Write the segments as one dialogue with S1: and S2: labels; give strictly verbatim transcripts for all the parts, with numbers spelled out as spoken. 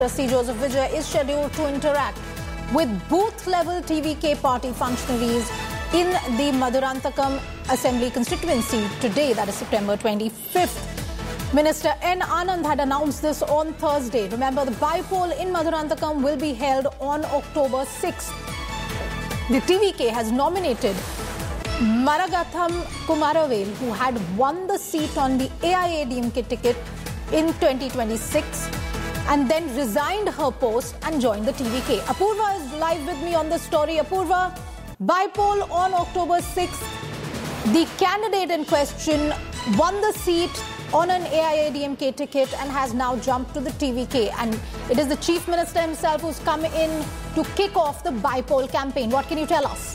S1: C. Joseph Vijay is scheduled to interact with booth-level T V K party functionaries in the Maduranthakam Assembly constituency today, that is September twenty-fifth. Minister N. Anand had announced this on Thursday. Remember, the bypoll in Maduranthakam will be held on October sixth. The T V K has nominated Maragatham Kumaravel, who had won the seat on the A I A D M K ticket in twenty twenty-six and then resigned her post and joined the T V K. Apurva is live with me on the story. Apurva, bypoll on October sixth. The candidate in question won the seat on an A I A D M K ticket and has now jumped to the T V K. And it is the Chief Minister himself who's come in to kick off the bypoll campaign. What can you tell us?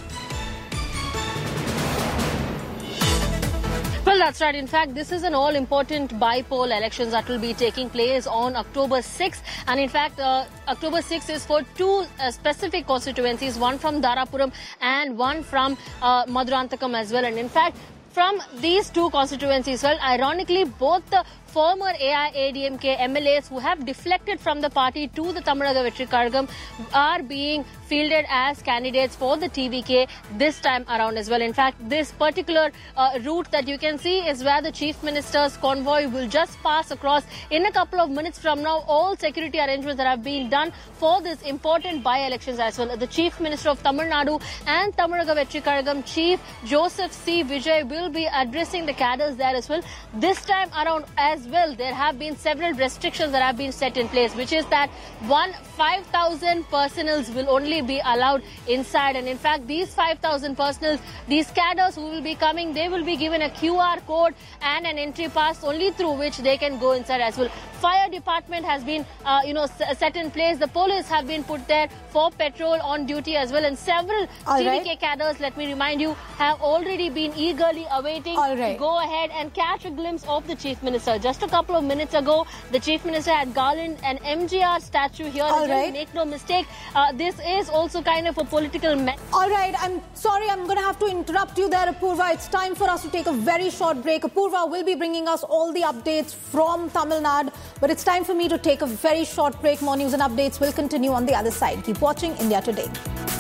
S2: Well, that's right. In fact, this is an all-important bypoll elections that will be taking place on October sixth. And in fact, uh, October sixth is for two uh, specific constituencies, one from Dharapuram and one from uh, Maduranthakam as well. And in fact, from these two constituencies, well, ironically, both the former A I A D M K M L As who have deflected from the party to the Tamilnaga Vetri Kazhagam are being fielded as candidates for the T V K this time around as well. In fact, this particular uh, route that you can see is where the Chief Minister's convoy will just pass across in a couple of minutes from now. All security arrangements that have been done for this important by-elections as well. The Chief Minister of Tamil Nadu and Tamilnaga Vetri Kazhagam Chief Joseph C. Vijay will be addressing the cadres there as well. This time around as well, there have been several restrictions that have been set in place, which is that one five thousand personals will only be allowed inside. And in fact, these five thousand personals, these cadres who will be coming, they will be given a Q R code and an entry pass only through which they can go inside as well. Fire department has been, uh, you know, set in place. The police have been put there for patrol on duty as well. And several
S1: All
S2: T V K
S1: right.
S2: cadres, let me remind you, have already been eagerly awaiting
S1: All right.
S2: to go ahead and catch a glimpse of the Chief Minister. Just a couple of minutes ago, the Chief Minister had garlanded an M G R statue here.
S1: All
S2: Again,
S1: right.
S2: Make no mistake, uh, this is also kind of a political message.
S1: All right, I'm sorry, I'm going to have to interrupt you there, Apurva. It's time for us to take a very short break. Apurva will be bringing us all the updates from Tamil Nadu, but it's time for me to take a very short break. More news and updates will continue on the other side. Keep watching India Today.